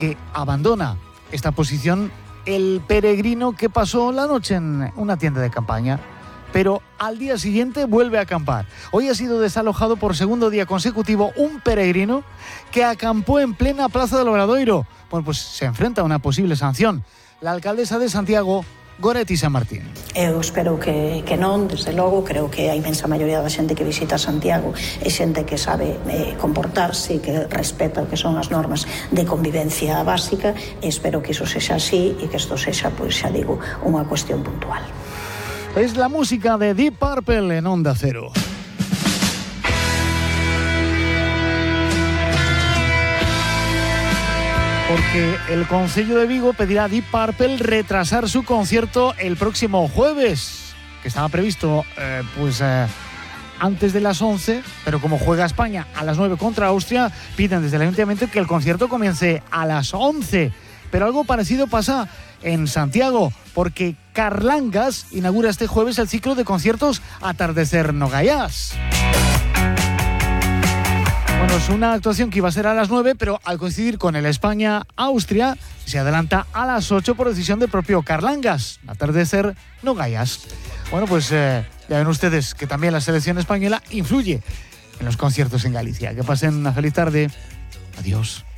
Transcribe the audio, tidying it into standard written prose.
que abandona esta posición el peregrino que pasó la noche en una tienda de campaña, pero al día siguiente vuelve a acampar. Hoy ha sido desalojado por segundo día consecutivo un peregrino que acampó en plena Plaza del Obradoiro. Bueno, pues se enfrenta a una posible sanción. La alcaldesa de Santiago, Goretti San Martín. Eu espero que non, desde logo, creo que a inmensa maioría da xente que visita Santiago é xente que sabe comportarse e que respeta o que son as normas de convivencia básica, e espero que iso sexa así e que isto sexa, pois xa digo, unha cuestión puntual. Es la música de Deep Purple en Onda Cero. Porque el Concello de Vigo pedirá a Deep Purple retrasar su concierto el próximo jueves, que estaba previsto antes de las 11, pero como juega España a las 9 contra Austria, piden desde el Ayuntamiento que el concierto comience a las 11. Pero algo parecido pasa en Santiago, porque Carlangas inaugura este jueves el ciclo de conciertos Atardecer No Gaiás. Bueno, es una actuación que iba a ser a las 9, pero al coincidir con el España-Austria, se adelanta a las 8 por decisión del propio Carlangas. Atardecer No Gaiás. Bueno, pues ya ven ustedes que también la selección española influye en los conciertos en Galicia. Que pasen una feliz tarde. Adiós.